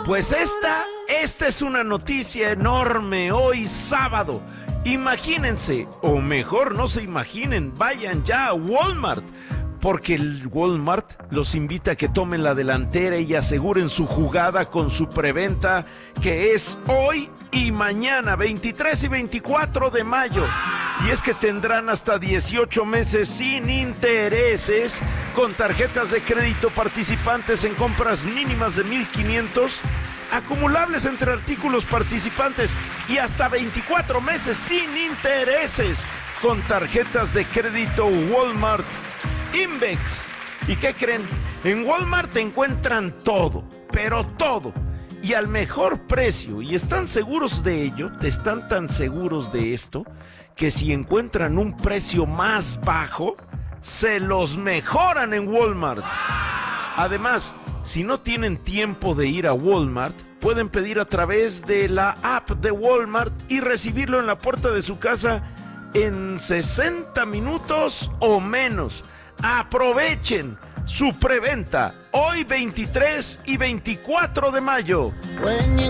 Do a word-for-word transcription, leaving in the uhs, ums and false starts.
Pues esta, esta es una noticia enorme hoy sábado. Imagínense, o mejor no se imaginen, vayan ya a Walmart, porque el Walmart los invita a que tomen la delantera y aseguren su jugada con su preventa, que es hoy y mañana, veintitrés y veinticuatro de mayo. Y es que tendrán hasta dieciocho meses sin intereses con tarjetas de crédito participantes en compras mínimas de mil quinientos, acumulables entre artículos participantes, y hasta veinticuatro meses sin intereses con tarjetas de crédito Walmart Invex. ¿Y qué creen? En Walmart te encuentran todo, pero todo, y al mejor precio, y están seguros de ello, te están tan seguros de esto, que si encuentran un precio más bajo, se los mejoran en Walmart. Además, si no tienen tiempo de ir a Walmart, pueden pedir a través de la app de Walmart y recibirlo en la puerta de su casa en sesenta minutos o menos. Aprovechen su preventa hoy veintitrés y veinticuatro de mayo.